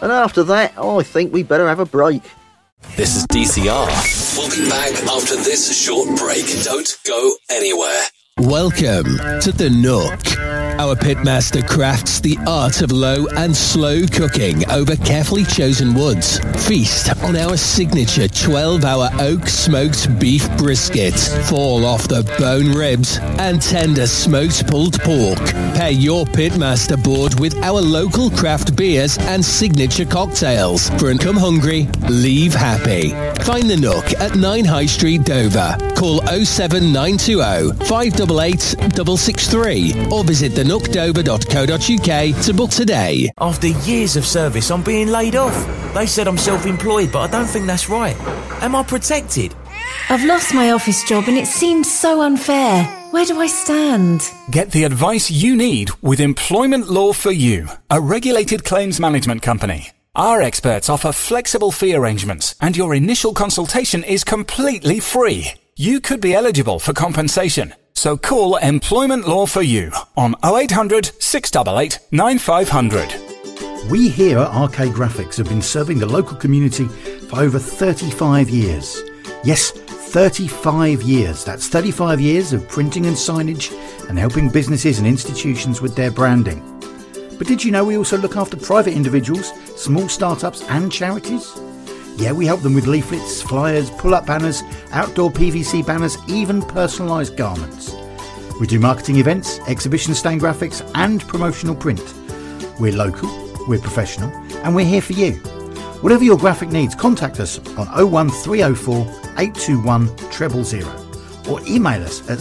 And after that, I think we better have a break. This is DCR. We'll be back after this short break. Don't go anywhere. Welcome to The Nook. Our pitmaster crafts the art of low and slow cooking over carefully chosen woods. Feast on our signature 12-hour oak smoked beef brisket. Fall off the bone ribs and tender smoked pulled pork. Pair your pitmaster board with our local craft beers and signature cocktails. For an come hungry, leave happy. Find The Nook at 9 High Street, Dover. Call 07920 588 663 or visit thenookdover.co.uk to book today. After years of service, I'm being laid off. They said I'm self-employed, but I don't think that's right. Am I protected? I've lost my office job and it seems so unfair. Where do I stand? Get the advice you need with Employment Law for You, a regulated claims management company. Our experts offer flexible fee arrangements and your initial consultation is completely free. You could be eligible for compensation. So call Employment Law for You on 0800 688 9500. We here at RK Graphics have been serving the local community for over 35 years. Yes, 35 years. That's 35 years of printing and signage and helping businesses and institutions with their branding. But did you know we also look after private individuals, small startups and charities? Yeah, we help them with leaflets, flyers, pull-up banners, outdoor PVC banners, even personalised garments. We do marketing events, exhibition stand graphics and promotional print. We're local, we're professional and we're here for you. Whatever your graphic needs, contact us on 01304 821 000 or email us at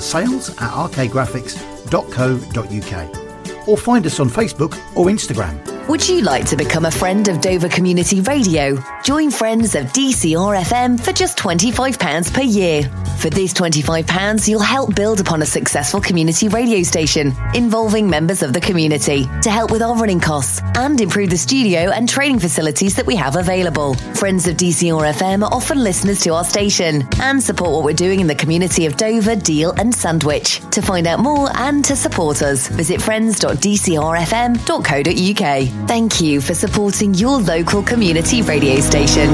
sales@rkgraphics.co.uk or find us on Facebook or Instagram. Would you like to become a friend of Dover Community Radio? Join Friends of DCR FM for just £25 per year. For this £25, you'll help build upon a successful community radio station involving members of the community to help with our running costs and improve the studio and training facilities that we have available. Friends of DCR FM often listeners to our station and support what we're doing in the community of Dover, Deal and Sandwich. To find out more and to support us, visit friends.dcrfm.co.uk. Thank you for supporting your local community radio station.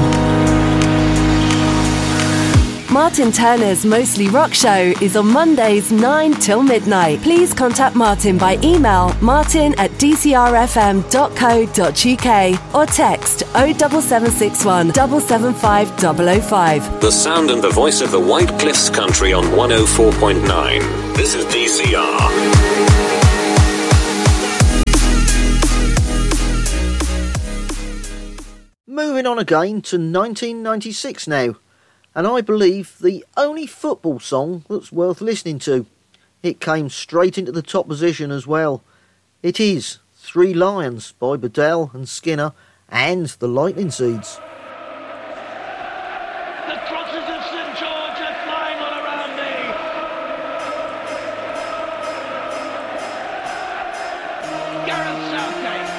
Martin Turner's Mostly Rock Show is on Mondays 9 till midnight. Please contact Martin by email martin@dcrfm.co.uk or text 07761 775 005. The sound and the voice of the White Cliffs country on 104.9. This is DCR. Moving on again to 1996 now, and I believe the only football song that's worth listening to. It came straight into the top position as well. It is Three Lions by Bedell and Skinner and the Lightning Seeds. The crosses of St George are flying all around me. Gareth Southgate.